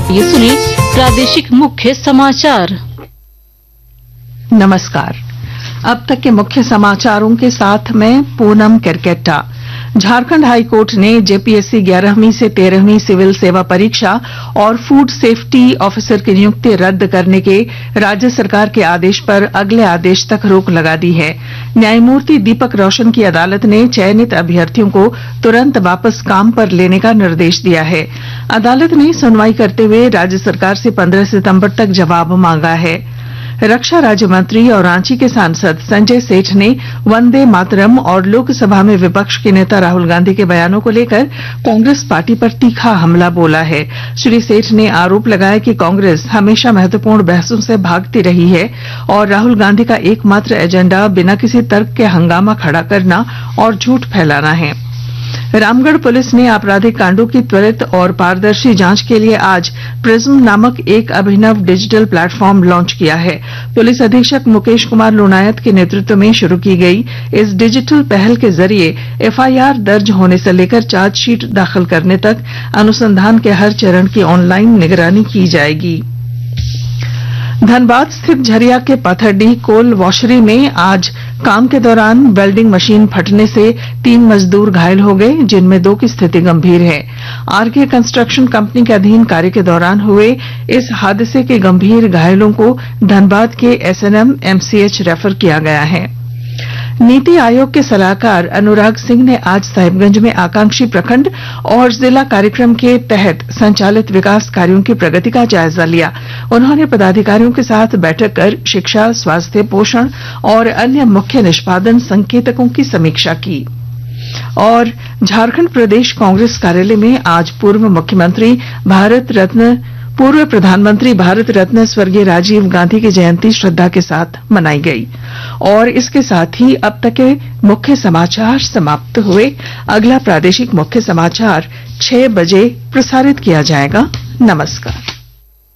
ये सुनिए प्रादेशिक मुख्य समाचार। नमस्कार। अब तक के मुख्य समाचारों के साथ मैं पूनम केरकेट्टा। झारखंड हाई कोर्ट ने जेपीएससी 11वीं से 13वीं सिविल सेवा परीक्षा और फूड सेफ्टी ऑफिसर की नियुक्ति रद्द करने के राज्य सरकार के आदेश पर अगले आदेश तक रोक लगा दी है। न्यायमूर्ति दीपक रोशन की अदालत ने चयनित अभ्यर्थियों को तुरंत वापस काम पर लेने का निर्देश दिया है। अदालत ने सुनवाई करते हुए राज्य सरकार से 15 सितंबर तक जवाब मांगा है। रक्षा राज्य मंत्री और रांची के सांसद संजय सेठ ने वंदे मातरम और लोकसभा में विपक्ष के नेता राहुल गांधी के बयानों को लेकर कांग्रेस पार्टी पर तीखा हमला बोला है। श्री सेठ ने आरोप लगाया कि कांग्रेस हमेशा महत्वपूर्ण बहसों से भागती रही है और राहुल गांधी का एकमात्र एजेंडा बिना किसी तर्क के हंगामा खड़ा करना और झूठ फैलाना है। रामगढ़ पुलिस ने आपराधिक कांडों की त्वरित और पारदर्शी जांच के लिए आज प्रिज्म नामक एक अभिनव डिजिटल प्लेटफॉर्म लॉन्च किया है। पुलिस अधीक्षक मुकेश कुमार लोनायत के नेतृत्व में शुरू की गई इस डिजिटल पहल के जरिए एफआईआर दर्ज होने से लेकर चार्जशीट दाखिल करने तक अनुसंधान के हर चरण की ऑनलाइन निगरानी की जाएगी। धनबाद स्थित झरिया के पत्थरडीह कोल वॉशरी में आज काम के दौरान वेल्डिंग मशीन फटने से 3 मजदूर घायल हो गए, जिनमें 2 की स्थिति गंभीर है। आरके कंस्ट्रक्शन कंपनी के अधीन कार्य के दौरान हुए इस हादसे के गंभीर घायलों को धनबाद के एसएनएम एमसीएच रेफर किया गया है। नीति आयोग के सलाहकार अनुराग सिंह ने आज साहिबगंज में आकांक्षी प्रखंड और जिला कार्यक्रम के तहत संचालित विकास कार्यों की प्रगति का जायजा लिया। उन्होंने पदाधिकारियों के साथ बैठक कर शिक्षा, स्वास्थ्य, पोषण और अन्य मुख्य निष्पादन संकेतकों की समीक्षा की। और झारखंड प्रदेश कांग्रेस कार्यालय में आज पूर्व प्रधानमंत्री भारत रत्न स्वर्गीय राजीव गांधी की जयंती श्रद्धा के साथ मनाई गई। और इसके साथ ही अब तक के मुख्य समाचार समाप्त हुए। अगला प्रादेशिक मुख्य समाचार 6 बजे प्रसारित किया जाएगा। नमस्कार।